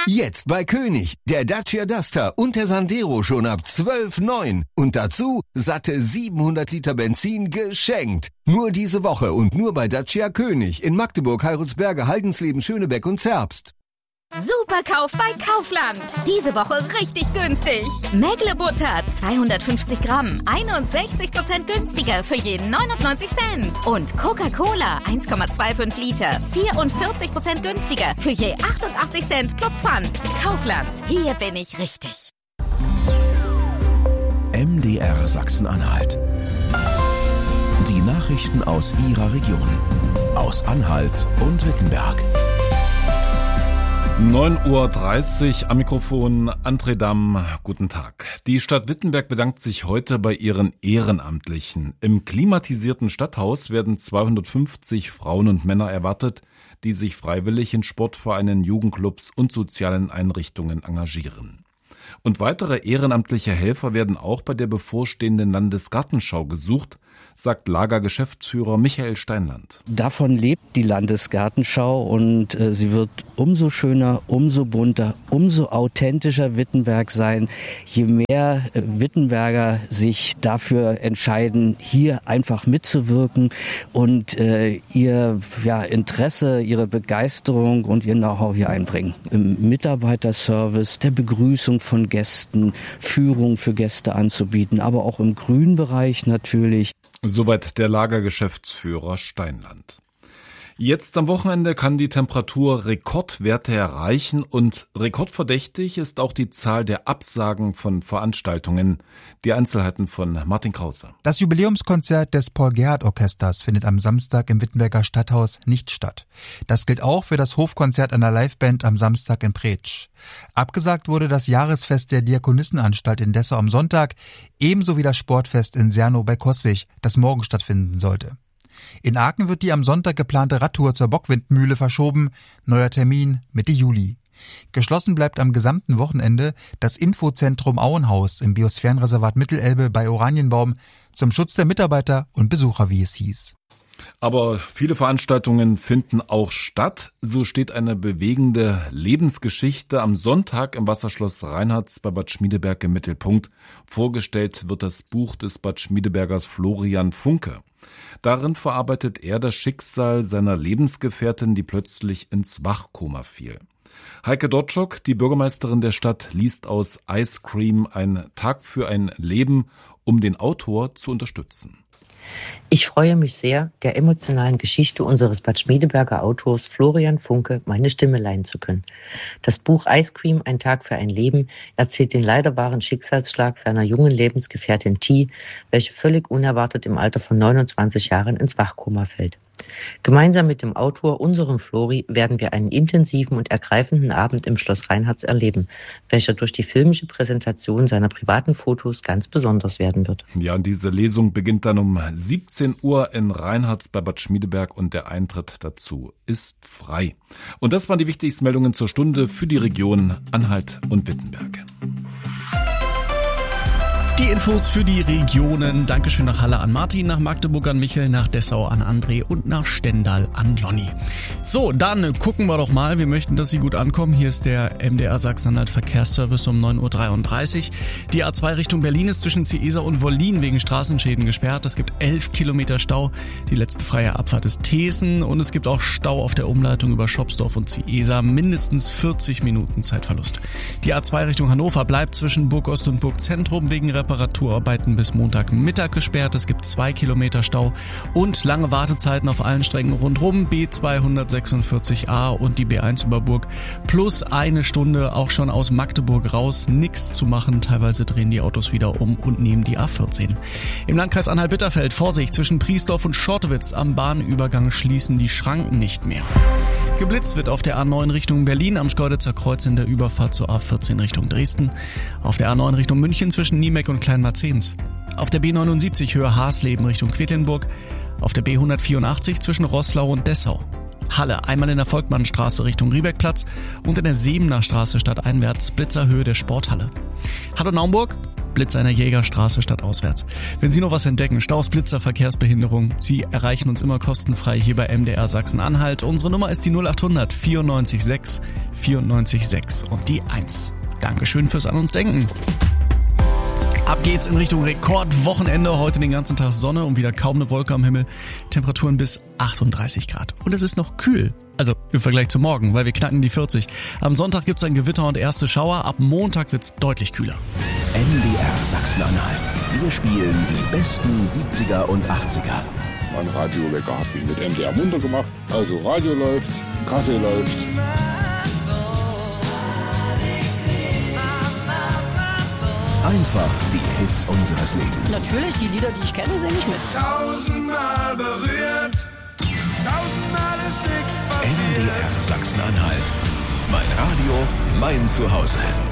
Jetzt bei König, der Dacia Duster und der Sandero schon ab 12,9. Und dazu satte 700 Liter Benzin geschenkt. Nur diese Woche und nur bei Dacia König in Magdeburg, Heilsberge, Haldensleben, Schönebeck und Zerbst. Superkauf bei Kaufland. Diese Woche richtig günstig. Mägle-Butter 250 Gramm, 61% günstiger für jeden 99 Cent. Und Coca-Cola 1,25 Liter, 44% günstiger für je 88 Cent plus Pfand. Kaufland, hier bin ich richtig. MDR Sachsen-Anhalt. Die Nachrichten aus Ihrer Region. Aus Anhalt und Wittenberg. 9:30 Uhr am Mikrofon André Damm. Guten Tag. Die Stadt Wittenberg bedankt sich heute bei ihren Ehrenamtlichen. Im klimatisierten Stadthaus werden 250 Frauen und Männer erwartet, die sich freiwillig in Sportvereinen, Jugendclubs und sozialen Einrichtungen engagieren. Und weitere ehrenamtliche Helfer werden auch bei der bevorstehenden Landesgartenschau gesucht, sagt Lagergeschäftsführer Michael Steinland. Davon lebt die Landesgartenschau und sie wird umso schöner, umso bunter, umso authentischer Wittenberg sein, je mehr Wittenberger sich dafür entscheiden, hier einfach mitzuwirken und ihr Interesse, ihre Begeisterung und ihr Know-how hier einbringen. Im Mitarbeiterservice, der Begrüßung von Gästen, Führung für Gäste anzubieten, aber auch im Grünbereich natürlich. Soweit der Lagergeschäftsführer Steinland. Jetzt am Wochenende kann die Temperatur Rekordwerte erreichen und rekordverdächtig ist auch die Zahl der Absagen von Veranstaltungen. Die Einzelheiten von Martin Krause. Das Jubiläumskonzert des Paul-Gerhardt-Orchesters findet am Samstag im Wittenberger Stadthaus nicht statt. Das gilt auch für das Hofkonzert einer Liveband am Samstag in Preetsch. Abgesagt wurde das Jahresfest der Diakonissenanstalt in Dessau am Sonntag, ebenso wie das Sportfest in Sernow bei Coswig, das morgen stattfinden sollte. In Aachen wird die am Sonntag geplante Radtour zur Bockwindmühle verschoben, neuer Termin Mitte Juli. Geschlossen bleibt am gesamten Wochenende das Infozentrum Auenhaus im Biosphärenreservat Mittelelbe bei Oranienbaum zum Schutz der Mitarbeiter und Besucher, wie es hieß. Aber viele Veranstaltungen finden auch statt. So steht eine bewegende Lebensgeschichte am Sonntag im Wasserschloss Reinhards bei Bad Schmiedeberg im Mittelpunkt. Vorgestellt wird das Buch des Bad Schmiedebergers Florian Funke. Darin verarbeitet er das Schicksal seiner Lebensgefährtin, die plötzlich ins Wachkoma fiel. Heike Dotschok, die Bürgermeisterin der Stadt, liest aus Ice Cream ein Tag für ein Leben, um den Autor zu unterstützen. Ich freue mich sehr, der emotionalen Geschichte unseres Bad Schmiedeberger Autors Florian Funke meine Stimme leihen zu können. Das Buch Ice Cream, ein Tag für ein Leben, erzählt den leider wahren Schicksalsschlag seiner jungen Lebensgefährtin T., welche völlig unerwartet im Alter von 29 Jahren ins Wachkoma fällt. Gemeinsam mit dem Autor, unserem Flori, werden wir einen intensiven und ergreifenden Abend im Schloss Reinhards erleben, welcher durch die filmische Präsentation seiner privaten Fotos ganz besonders werden wird. Ja, und diese Lesung beginnt dann um 17 Uhr in Reinhards bei Bad Schmiedeberg und der Eintritt dazu ist frei. Und das waren die wichtigsten Meldungen zur Stunde für die Region Anhalt und Wittenberg. Die Infos für die Regionen. Dankeschön nach Halle an Martin, nach Magdeburg an Michel, nach Dessau an André und nach Stendal an Lonny. So, dann gucken wir doch mal. Wir möchten, dass Sie gut ankommen. Hier ist der MDR Sachsen-Anhalt Verkehrsservice um 9:33 Uhr. Die A2 Richtung Berlin ist zwischen Ciesa und Wollin wegen Straßenschäden gesperrt. Es gibt 11 Kilometer Stau. Die letzte freie Abfahrt ist Thesen und es gibt auch Stau auf der Umleitung über Schopsdorf und Ciesa. Mindestens 40 Minuten Zeitverlust. Die A2 Richtung Hannover bleibt zwischen Burgost und Burgzentrum wegen Reparaturarbeiten bis Montagmittag gesperrt. Es gibt 2 Kilometer Stau und lange Wartezeiten auf allen Strecken rundherum. B246a und die B1 über Burg plus eine Stunde auch schon aus Magdeburg raus. Nichts zu machen. Teilweise drehen die Autos wieder um und nehmen die A14. Im Landkreis Anhalt-Bitterfeld Vorsicht zwischen Priesdorf und Schortewitz am Bahnübergang schließen die Schranken nicht mehr. Geblitzt wird auf der A9 Richtung Berlin am Schkeuditzer Kreuz in der Überfahrt zur A14 Richtung Dresden. Auf der A9 Richtung München zwischen Niemeck und Kleinmarzens. Auf der B79 Höhe Hasleben Richtung Quedlinburg. Auf der B184 zwischen Roßlau und Dessau. Halle einmal in der Volkmannstraße Richtung Riebeckplatz und in der Sebener Straße stadteinwärts Blitzerhöhe der Sporthalle. Halle Naumburg Blitzer in der Jägerstraße statt auswärts. Wenn Sie noch was entdecken, Staus, Blitzer, Verkehrsbehinderung, Sie erreichen uns immer kostenfrei hier bei MDR Sachsen-Anhalt. Unsere Nummer ist die 0800 94 6 94 6 und die 1. Dankeschön fürs an uns denken. Ab geht's in Richtung Rekordwochenende. Heute den ganzen Tag Sonne und wieder kaum eine Wolke am Himmel. Temperaturen bis 38 Grad. Und es ist noch kühl. Also im Vergleich zu morgen, weil wir knacken die 40. Am Sonntag gibt's ein Gewitter und erste Schauer. Ab Montag wird's deutlich kühler. MDR Sachsen-Anhalt. Wir spielen die besten 70er und 80er. Mein Radiowecker hat mich mit MDR munter gemacht. Also Radio läuft, Kaffee läuft. Einfach die Hits unseres Lebens. Natürlich, die Lieder, die ich kenne, singe ich mit. Tausendmal berührt, tausendmal ist nichts passiert. MDR Sachsen-Anhalt. Mein Radio, mein Zuhause.